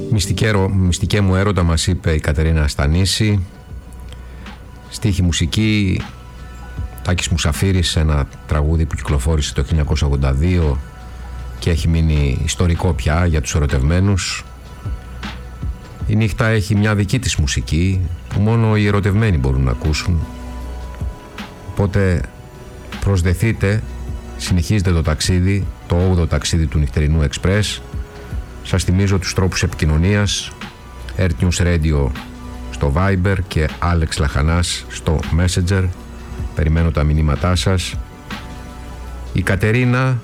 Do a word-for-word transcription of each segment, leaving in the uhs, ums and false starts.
Μυστικέ μου έρωτα, μας είπε η Κατερίνα Στανίση. Στίχη μουσική Τάκης Μουσαφίρης, ένα τραγούδι που κυκλοφόρησε το χίλια εννιακόσια ογδόντα δύο και έχει μείνει ιστορικό πια για τους ερωτευμένους. Η νύχτα έχει μια δική της μουσική που μόνο οι ερωτευμένοι μπορούν να ακούσουν. Οπότε προσδεθείτε, συνεχίζετε το ταξίδι, το όγδοο ταξίδι του νυχτερινού Εξπρές. Σας θυμίζω τους τρόπους επικοινωνίας: Earth News Radio στο Viber και Άλεξ Λαχανάς στο Messenger. Περιμένω τα μηνύματά σας. Η Κατερίνα,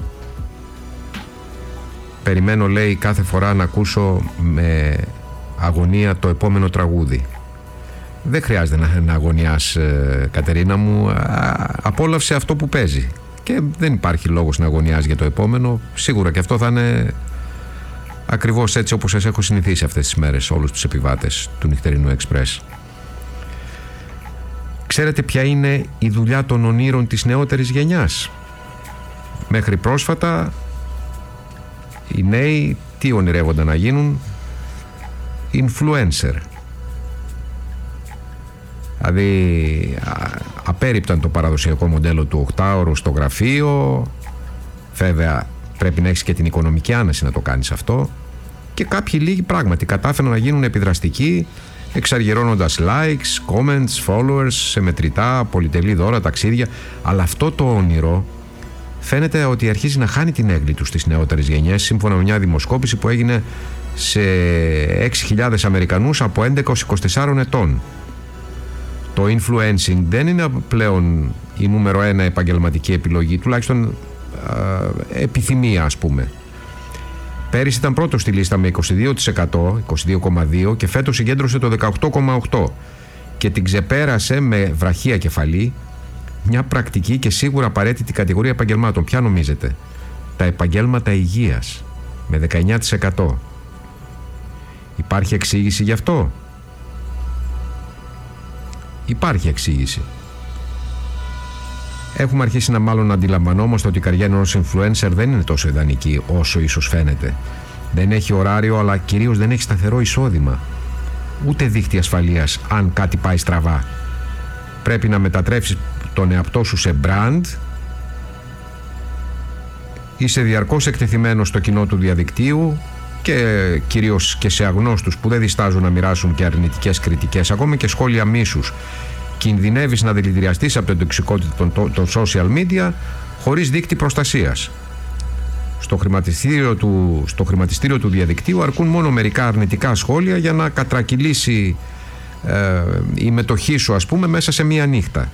περιμένω, λέει, κάθε φορά να ακούσω με αγωνία το επόμενο τραγούδι. Δεν χρειάζεται να, να αγωνιάς, ε, Κατερίνα μου. Α, απόλαυσε αυτό που παίζει και δεν υπάρχει λόγος να αγωνιάς για το επόμενο. Σίγουρα και αυτό θα είναι ακριβώς έτσι όπως σας έχω συνηθίσει αυτές τις μέρες όλους τους επιβάτες του νυχτερινού Εξπρές. Ξέρετε ποια είναι η δουλειά των ονείρων της νεότερης γενιάς? Μέχρι πρόσφατα οι νέοι τι ονειρεύονταν να γίνουν? Influencer. Δηλαδή απέρριπταν το παραδοσιακό μοντέλο του οκτάωρου στο γραφείο. Βέβαια πρέπει να έχεις και την οικονομική άνεση να το κάνεις αυτό. Και κάποιοι λίγοι πράγματι κατάφεραν να γίνουν επιδραστικοί, εξαργυρώνοντας likes, comments, followers σε μετρητά, πολυτελή δώρα, ταξίδια. Αλλά αυτό το όνειρο φαίνεται ότι αρχίζει να χάνει την έγκλη του στις νεότερες γενιές, σύμφωνα με μια δημοσκόπηση που έγινε σε έξι χιλιάδες Αμερικανούς από έντεκα έως είκοσι τέσσερα ετών. Το influencing δεν είναι πλέον η νούμερο ένα επαγγελματική επιλογή, τουλάχιστον α, επιθυμία, ας πούμε. Πέρυσι ήταν πρώτο στη λίστα με είκοσι δύο τοις εκατό, είκοσι δύο κόμμα δύο, και φέτος συγκέντρωσε το δεκαοκτώ κόμμα οκτώ και την ξεπέρασε με βραχία κεφαλή μια πρακτική και σίγουρα απαραίτητη κατηγορία επαγγελμάτων. Ποια νομίζετε? Τα επαγγέλματα υγείας με δεκαεννιά τοις εκατό. Υπάρχει εξήγηση γι' αυτό? Υπάρχει εξήγηση. Έχουμε αρχίσει να μάλλον αντιλαμβανόμαστε ότι η καριέρα ενός influencer δεν είναι τόσο ιδανική όσο ίσως φαίνεται. Δεν έχει ωράριο, αλλά κυρίως δεν έχει σταθερό εισόδημα. Ούτε δίχτυ ασφαλείας αν κάτι πάει στραβά. Πρέπει να μετατρέψεις τον εαυτό σου σε brand. Είσαι διαρκώς εκτεθειμένος στο κοινό του διαδικτύου και κυρίως και σε αγνώστους που δεν διστάζουν να μοιράσουν και αρνητικές κριτικές, ακόμα και σχόλια μίσους. Κινδυνεύεις να δηλητηριαστείς από την τοξικότητα των, των social media χωρίς δίκτυ προστασίας. Στο χρηματιστήριο, του, στο χρηματιστήριο του διαδικτύου αρκούν μόνο μερικά αρνητικά σχόλια για να κατρακυλήσει ε, η μετοχή σου, ας πούμε, μέσα σε μία νύχτα.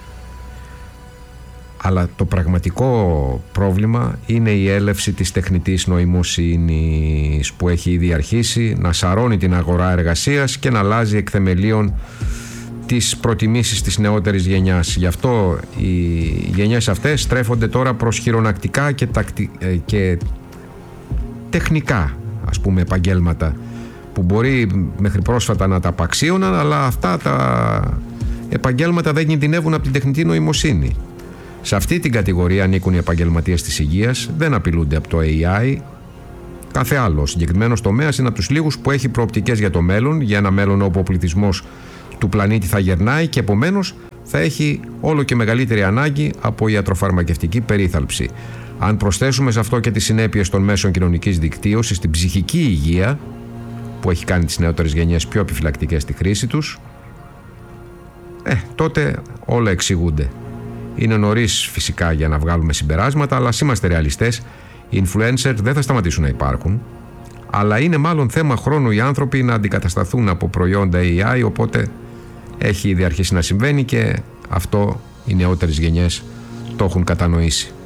Αλλά το πραγματικό πρόβλημα είναι η έλευση της τεχνητής νοημοσύνης που έχει ήδη αρχίσει να σαρώνει την αγορά εργασίας και να αλλάζει εκ θεμελίων τις προτιμήσεις της νεότερης γενιάς. Γι' αυτό οι γενιές αυτές στρέφονται τώρα προς χειρονακτικά και, τακτι... και τεχνικά, ας πούμε, επαγγέλματα που μπορεί μέχρι πρόσφατα να τα απαξίωναν, αλλά αυτά τα επαγγέλματα δεν κινδυνεύουν από την τεχνητή νοημοσύνη. Σε αυτή την κατηγορία ανήκουν οι επαγγελματίες της υγείας, δεν απειλούνται από το έι άι. Κάθε άλλο συγκεκριμένος τομέας είναι από τους λίγους που έχει προοπτικές για το μέλλον, για ένα μέλλον όπου ο πληθυσμός του πλανήτη θα γερνάει και επομένως θα έχει όλο και μεγαλύτερη ανάγκη από ιατροφαρμακευτική περίθαλψη. Αν προσθέσουμε σε αυτό και τις συνέπειες των μέσων κοινωνικής δικτύωσης στην ψυχική υγεία, που έχει κάνει τις νεότερες γενιές πιο επιφυλακτικές στη χρήση τους, ε, τότε όλα εξηγούνται. Είναι νωρίς φυσικά για να βγάλουμε συμπεράσματα, αλλά ας είμαστε ρεαλιστές. Οι influencer δεν θα σταματήσουν να υπάρχουν, αλλά είναι μάλλον θέμα χρόνου οι άνθρωποι να αντικατασταθούν από προϊόντα έι άι, οπότε έχει ήδη αρχίσει να συμβαίνει και αυτό οι νεότερες γενιές το έχουν κατανοήσει.